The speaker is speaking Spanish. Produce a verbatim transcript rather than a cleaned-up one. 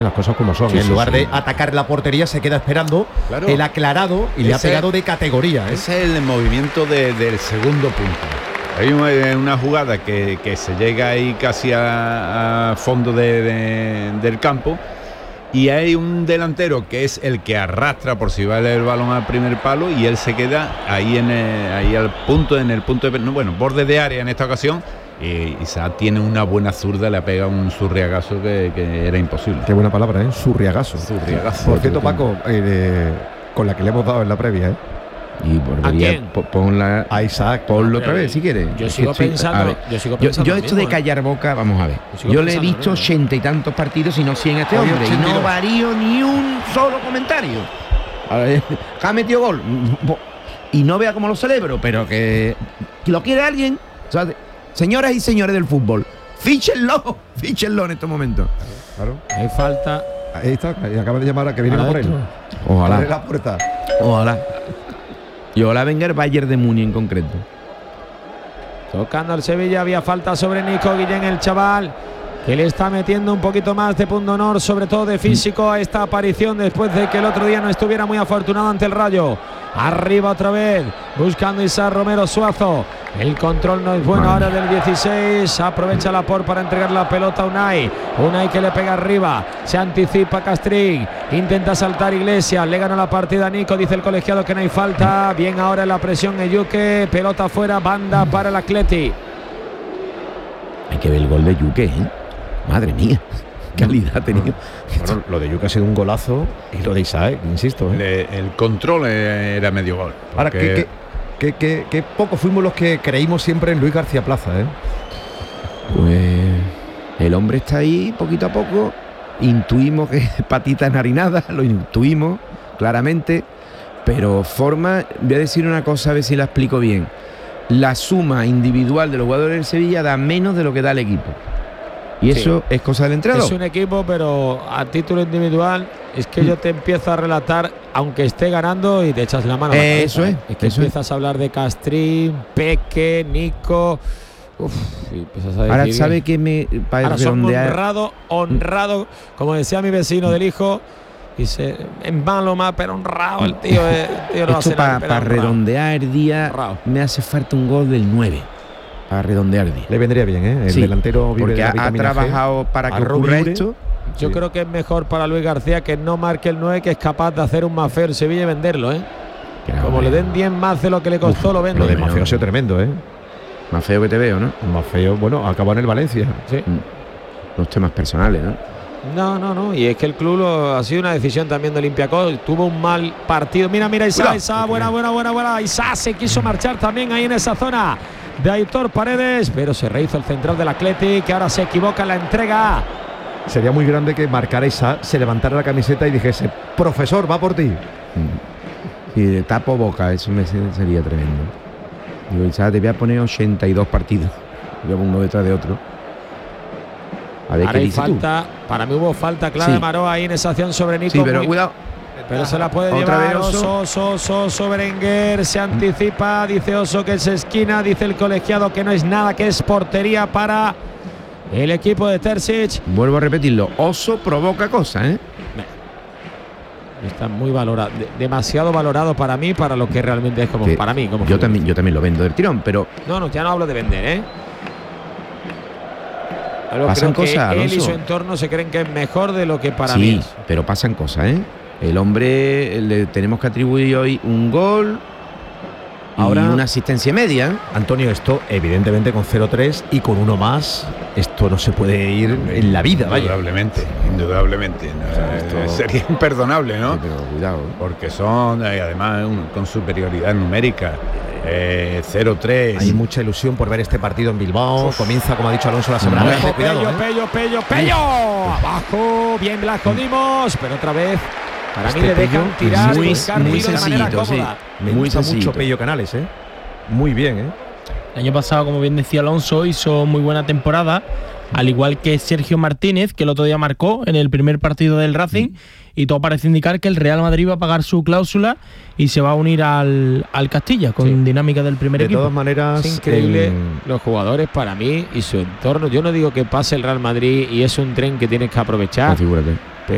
Las cosas como son. Sí, en sí, lugar sí. de atacar la portería, se queda esperando Claro. el aclarado y le ha Ese- pegado de categoría. ¿eh? Ese es el movimiento de- del segundo punto. Hay una, una jugada que, que se llega ahí casi a, a fondo de, de- del campo y hay un delantero que es el que arrastra por si va el balón al primer palo y él se queda ahí en el, ahí al punto, en el punto de, no, bueno, borde de área en esta ocasión. Y Isaac tiene una buena zurda, le ha pegado un zurriagazo que, que era imposible. Qué buena palabra, ¿eh? Surriagazo. Zurriagazo. Por cierto, Paco, eh, con la que le hemos dado en la previa, ¿eh? Y volvería, quién? po- ponla, A Isaac. ponlo otra vez si quieres. Yo Es sigo que estoy- pensando, a ver, yo sigo Yo, pensando yo lo esto de mismo, ¿eh? callar boca, vamos a ver. Yo sigo Yo le he pensando lo visto mismo. ochenta y tantos partidos y no cien a este Hoy hombre. Y ochenta y no dos. varío ni un solo comentario. A ver, ha metido gol. Y no vea cómo lo celebro, pero que, que lo quiere alguien. O sea, señoras y señores del fútbol, fíchenlo, fíchenlo en estos momentos. Claro. Hay falta. Ahí está, y acaba de llamar a que viene por él. Adentro. Abre Ojalá, la puerta. ojalá. Y ojalá venga el Bayern de Múnich en concreto. Tocando el Sevilla, había falta sobre Nico Guillén, el chaval, que le está metiendo un poquito más de punto honor, sobre todo de físico, a esta aparición después de que el otro día no estuviera muy afortunado ante el Rayo. Arriba otra vez, buscando Isaac Romero Suazo. El control no es bueno ahora del dieciséis. Aprovecha la por para entregar la pelota a Unai. Unai que le pega arriba. Se anticipa Castrín. Intenta saltar Iglesias. Le gana la partida a Nico. Dice el colegiado que no hay falta. Bien ahora en la presión Eyuke. Pelota fuera. Banda para el Atleti. Hay que ver el gol de Yuque, ¿eh? Madre mía, qué calidad ha tenido. Bueno, lo de Yuka ha sido un golazo y lo de Isaac, insisto. ¿eh? Le- el control era medio gol. Ahora, porque- que, que, que, que poco fuimos los que creímos siempre en Luis García Plaza, ¿eh? Pues el hombre está ahí poquito a poco. Intuimos que es patita enharinada, lo intuimos claramente. Pero forma, voy a decir una cosa, a ver si la explico bien. La suma individual de los jugadores del Sevilla da menos de lo que da el equipo. Y Sí. eso es cosa del entrenador. Es un equipo, pero a título individual es que yo te empiezo a relatar, aunque esté ganando, y te echas la mano a la Eh, cabeza, eso es, ¿eh? Es que eso es. empiezas a hablar de Castrín, Peque, Nico. Uf, y empiezas a decir. Ahora sabe que me para Ahora son redondear. honrado, honrado, como decía mi vecino del hijo. Dice, es malo más, pero honrado el tío. eh, el tío no hace Esto para nada, pero honrado. redondear el día Honrado. me hace falta un gol del nueve. Para redondear el día. Le vendría bien, ¿eh? El Sí, delantero vive porque de la ha, ha vitamina G. trabajado para que Arro ocurra libre. esto. Yo Sí. creo que es mejor para Luis García que no marque el nueve, que es capaz de hacer un más feo en Sevilla y venderlo, ¿eh? Que no, Como hombre, le den diez más de lo que le costó, Uf, lo vende. Lo de Hombre, Mafeo ha sido hombre. tremendo, ¿eh? más feo que te veo, ¿no? Mafeo, bueno, acabó en el Valencia. Sí. Los temas personales, ¿no? No, no, no. Y es que el club lo, ha sido una decisión también de Olympiacos. Tuvo un mal partido. Mira, mira, Isaac, Cuidado. Isaac, buena, buena, buena, buena. Isaac se quiso marchar también ahí en esa zona de Aitor Paredes, pero se rehizo el central del Athletic, que ahora se equivoca en la entrega. Sería muy grande que marcara Isaac, se levantara la camiseta y dijese, profesor, va por ti. Si de tapo boca, eso me se- sería tremendo. Digo, Isaac, te voy a poner ochenta y dos partidos. Yo uno detrás de otro. A ver Ahora qué hay dices falta. Para mí hubo falta clara Sí. de Maroa ahí en esa acción sobre tú. Nico. Sí, pero muy- cuidado. Pero se la puede Otra llevar vez Oso. Oso, Oso, Oso, Berenguer, se anticipa, dice Oso que es esquina, dice el colegiado que no es nada, que es portería para el equipo de Terzic. Vuelvo a repetirlo. Oso provoca cosas, ¿eh? Está muy valorado, de- demasiado valorado para mí, para lo que realmente es como Que para mí. Como yo futbolista. también, yo también lo vendo del tirón, pero No, no, ya no hablo de vender, ¿eh? Pero Pasan creo que cosas, él y Alonso. su entorno se creen que es mejor de lo que para sí, mí es. pero pasan cosas, ¿eh? El hombre le tenemos que atribuir hoy un gol Ahora- y una asistencia media, ¿eh? Antonio, esto evidentemente con cero tres y con uno más, esto no se puede ir en la vida, vaya. Indudablemente, indudablemente. No, sea, eh, esto- Sería imperdonable, ¿no? Sí, pero cuidado, ¿eh? Porque son, eh, además, un- con superioridad numérica. Eh, cero tres. Hay mucha ilusión por ver este partido en Bilbao. Comienza, como ha dicho Alonso, la semana. Abajo, Ojo, cuidado, Pello, ¿eh? Pello, Pello, Pello. Abajo, bien la jodimos, pero otra vez para Este mí le dejan Pello tirar, muy- buscar muy tiro de manera sencillito, sí. cómoda. Me Muy gusta mucho sencillito. Pello Canales, ¿eh? Muy bien, ¿eh? El año pasado, como bien decía Alonso, hizo muy buena temporada, al igual que Sergio Martínez, que el otro día marcó en el primer partido del Racing, y todo parece indicar que el Real Madrid va a pagar su cláusula y se va a unir al, al Castilla con Sí. dinámica del primer De equipo. todas maneras, Es increíble en- los jugadores para mí y su entorno. Yo no digo que pase el Real Madrid y es un tren que tienes que aprovechar, Configúrate. pero